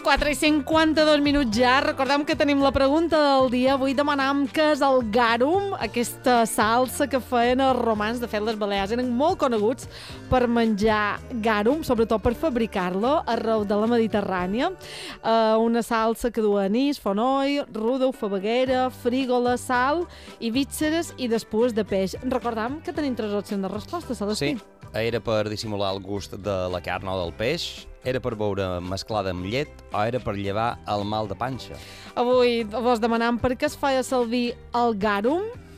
4:52 ja. Recordem que tenim la pregunta del dia. Avui demanam què és el garum, aquesta salsa que feien els romans. De fet, les Balears eren molt coneguts per menjar garum, sobretot per fabricar-lo arreu de la Mediterrània. Una salsa que du anís, fonoll, ruda, fabaguera, frígola, sal i vísceres i després de peix. Recordam que tenim 3 opcions de resposta, Celestí. Sí, era per dissimular el gust de la carn o del peix, era per beure mesclada amb llet o era per llevar el mal de panxa? Avui vos demanam per què es feia servir el garum.